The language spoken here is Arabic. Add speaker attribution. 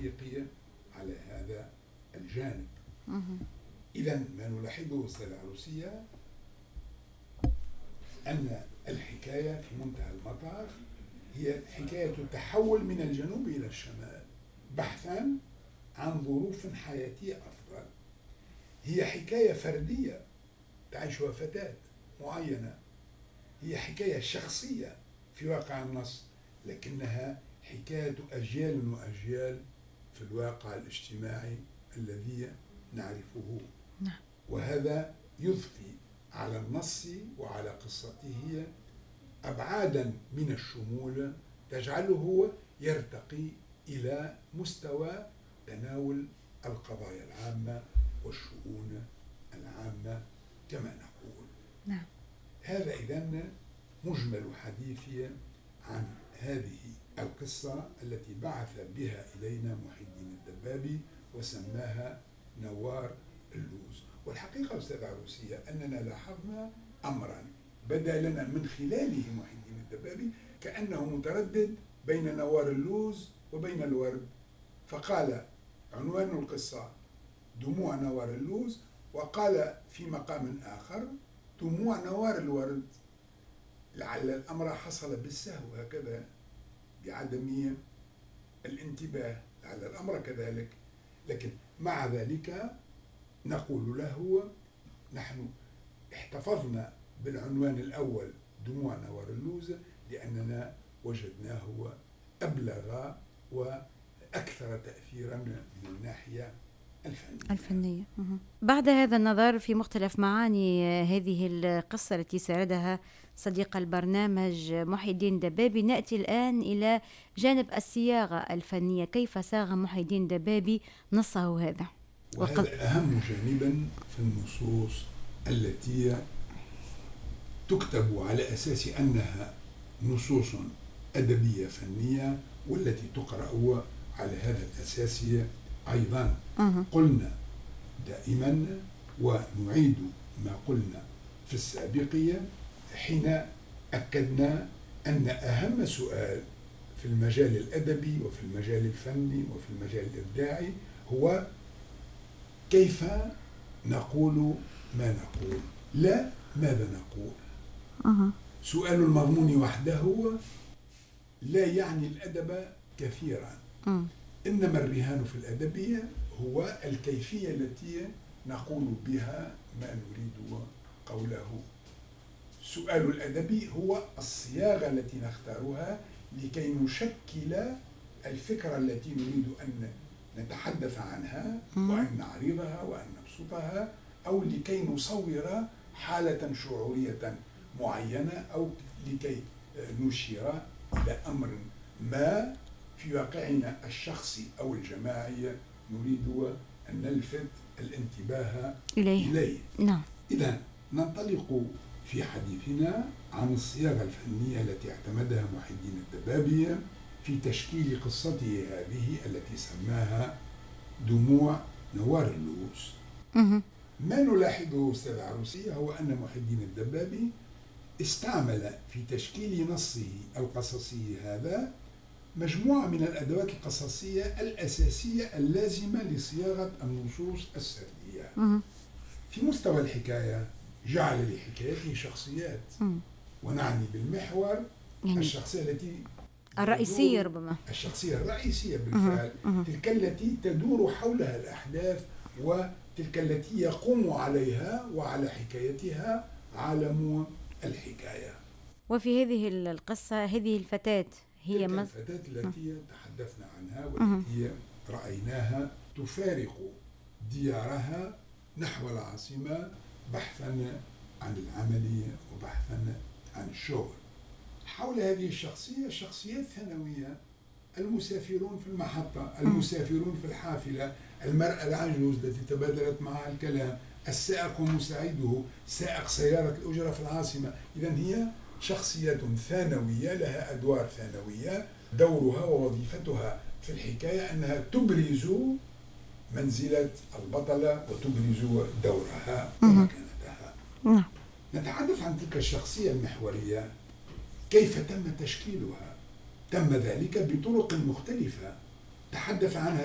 Speaker 1: تعليقي على هذا الجانب. إذا ما نلاحظه أستاذ عروسية أن الحكاية في منتهى المطاف هي حكاية تحول من الجنوب إلى الشمال بحثا عن ظروف حياتية أفضل. هي حكاية فردية تعيشها فتاة معينة، هي حكاية شخصية في واقع النص، لكنها حكاية أجيال وأجيال في الواقع الاجتماعي الذي نعرفه. وهذا يضفي على النص وعلى قصته أبعادا من الشمول تجعله يرتقي إلى مستوى تناول القضايا العامة والشؤون العامة كما نقول.
Speaker 2: نعم.
Speaker 1: هذا إذن مجمل حديثي عن هذه القصة التي بعث بها إلينا محي الدين الدبابي وسماها نوار اللوز. والحقيقة أستاذ عروسية أننا لاحظنا أمرا بدا لنا من خلاله محي الدين الدبابي كأنه متردد بين نوار اللوز وبين الورد، فقال عنوان القصة دموع نوار اللوز، وقال في مقام آخر دموع نوار الورد. لعل الأمر حصل بالسهو هكذا بعدم الانتباه، لعل الأمر كذلك، لكن مع ذلك نقول له نحن احتفظنا بالعنوان الأول دموع نوار اللوز لأننا وجدناه أبلغ وأكثر تأثيرا من الناحية الفنية.
Speaker 2: بعد هذا النظر في مختلف معاني هذه القصة التي سردها صديق البرنامج محي الدين دبابي، نأتي الآن إلى جانب الصياغة الفنية. كيف صاغ محي الدين دبابي نصه هذا؟
Speaker 1: وهذا أهم جانبا في النصوص التي تكتب على أساس أنها نصوص أدبية فنية والتي تقرأ على هذا الأساس أيضا. قلنا دائما ونعيد ما قلنا في السابقية حين أكدنا أن أهم سؤال في المجال الأدبي وفي المجال الفني وفي المجال الإبداعي هو كيف نقول ما نقول، لا ماذا نقول. سؤال المضمون وحده لا يعني الأدب كثيرا، إنما الرهان في الأدبية هو الكيفية التي نقول بها ما نريد قوله. سؤال الأدبي هو الصياغة التي نختارها لكي نشكل الفكرة التي نريد أن نتحدث عنها وأن نعرضها وأن نبسطها، أو لكي نصور حالة شعورية معينة، أو لكي نشير إلى أمر ما في واقعنا الشخصي أو الجماعي نريد أن نلفت الانتباه إليه.
Speaker 2: نعم.
Speaker 1: إذن ننطلق في حديثنا عن الصياغة الفنية التي اعتمدها محي الدين الدبابي في تشكيل قصته هذه التي سماها دموع نوار اللوز. ما نلاحظه أستاذ عروسية هو أن محي الدين الدبابي استعمل في تشكيل نصه القصصي هذا مجموعة من الأدوات القصصية الأساسية اللازمة لصياغة النصوص السردية. في مستوى الحكاية جعل لحكايته شخصيات، ونعني بالمحور يعني الشخصية التي
Speaker 2: الرئيسية، ربما
Speaker 1: الشخصية الرئيسية بالفعل، تلك التي تدور حولها الأحداث وتلك التي يقوم عليها وعلى حكايتها عالم الحكاية.
Speaker 2: وفي هذه القصة هذه الفتاة هي
Speaker 1: الفتاة التي تحدثنا عنها والتي رأيناها تفارق ديارها نحو العاصمة بحثا عن العمل وبحثا عن الشغل. حول هذه الشخصية شخصيات ثانوية، المسافرون في المحطة، المسافرون في الحافلة، المرأة العجوز التي تبادلت معها الكلام، السائق ومساعده، سائق سيارة الأجرة في العاصمة. إذن هي شخصيات ثانوية لها أدوار ثانوية، دورها ووظيفتها في الحكاية أنها تبرز منزلة البطلة وتبرز دورها ومكانتها. نتحدث عن تلك الشخصية المحورية، كيف تم تشكيلها؟ تم ذلك بطرق مختلفة تحدث عنها